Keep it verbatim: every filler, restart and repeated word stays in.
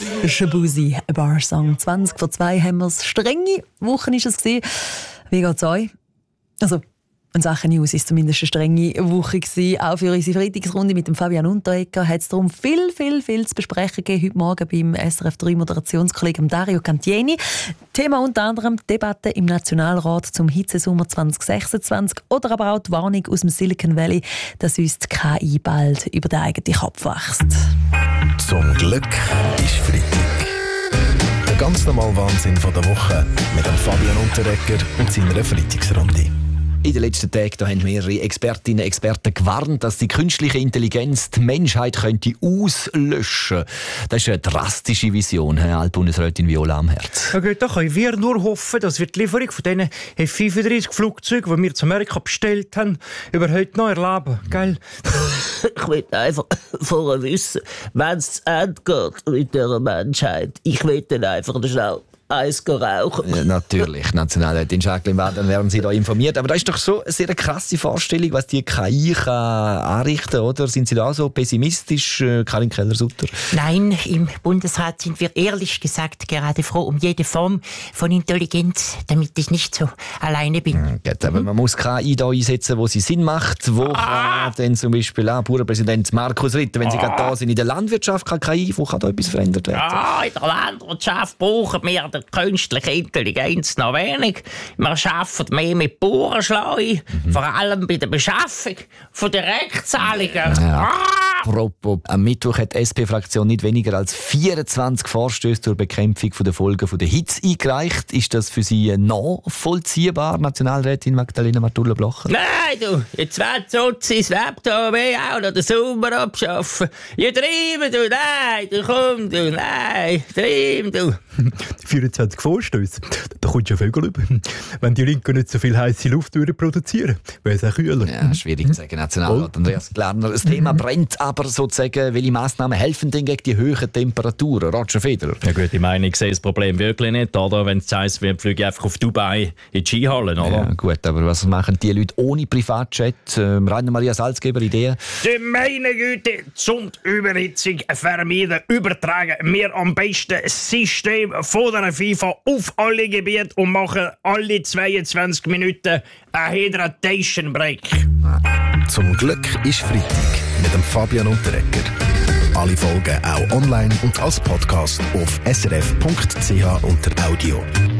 Shabuzi, ein Bar-Song. zwanzig vor zwei haben wir es. Strenge Woche war es. Wie geht es euch? Also, in Sachen News war es zumindest eine strenge Woche gewesen. Auch für unsere Freitagsrunde mit dem Fabian Unteregger hat es darum viel, viel, viel zu besprechen gegeben heute Morgen beim S R F drei Moderationskollegen Dario Cantieni. Thema unter anderem Debatte im Nationalrat zum Hitzesommer zwanzig sechsundzwanzig oder aber auch die Warnung aus dem Silicon Valley, dass uns die K I bald über den eigenen Kopf wächst. Zum Glück ist Freitag. Der ganz normale Wahnsinn von der Woche mit dem Fabian Unteregger und seiner Freitagsrunde. In den letzten Tagen da haben mehrere Expertinnen und Experten gewarnt, dass die künstliche Intelligenz die Menschheit könnte auslöschen. Das ist eine drastische Vision, Herr Altbundesrätin Viola Amherd. Ja gut, da können wir nur hoffen, dass wir die Lieferung von diesen F fünfunddreißig Flugzeugen, die wir zu Amerika bestellt haben, über heute noch erleben. Gell? Ich will einfach vorher wissen, wenn es zu Ende geht mit dieser Menschheit. Ich will dann einfach schnell eins rauchen. Ja, natürlich, Nationalrätin Jacqueline Wahr, dann werden Sie da informiert. Aber das ist doch so eine sehr krasse Vorstellung, was die K I kann anrichten kann, oder? Sind Sie da so pessimistisch, Karin Keller-Sutter? Nein, im Bundesrat sind wir ehrlich gesagt gerade froh um jede Form von Intelligenz, damit ich nicht so alleine bin. Ja, gut, aber man muss K I da einsetzen, wo sie Sinn macht. Wo ah. kann denn zum Beispiel ah, Bauernpräsident Markus Ritter, wenn Sie ah. gerade da sind, in der Landwirtschaft kann K I, wo kann da etwas verändert werden? Ja, in der Landwirtschaft brauchen wir den künstliche Intelligenz noch wenig. Wir arbeiten mehr mit Bauernschleue, mhm. vor allem bei der Beschaffung von Direktzahlungen. Ja. Ah! Apropos, am Mittwoch hat die S P-Fraktion nicht weniger als vierundzwanzig Vorstöße zur Bekämpfung der Folgen der Hitze eingereicht. Ist das für Sie nachvollziehbar, Nationalrätin Magdalena Martulla-Blocher? Nein, du, jetzt wird so ins Laptop auch noch den Sommer abschaffen. Ja, treiben, du, nein, du, komm, du, nein, treiben, du. vierundzwanzig Vorstöße, da kommt ja Vögel über. Wenn die Linken nicht so viel heiße Luft produzieren, wäre es auch kühler. Ja, schwierig zu sagen, Nationalrat Andreas Glarner. Das Thema brennt aber sozusagen, welche Massnahmen helfen denn gegen die hohen Temperaturen? Roger Federer. Ja gut, ich meine, ich sehe das Problem wirklich nicht, oder? Wenn es heisst, wir fliegen einfach auf Dubai in die Skihallen, oder? Ja gut, aber was machen die Leute ohne Privatjet? Ähm, Rainer Maria Salzgeber, Ideen? Die meine Güte, zum Überhitzung vermeiden, übertragen wir am besten das System von der FIFA auf alle Gebiete und machen alle zweiundzwanzig Minuten einen Hydration Break. Zum Glück ist Freitag mit dem Fabian Unteregger. Alle Folgen auch online und als Podcast auf s r f punkt c h unter Audio.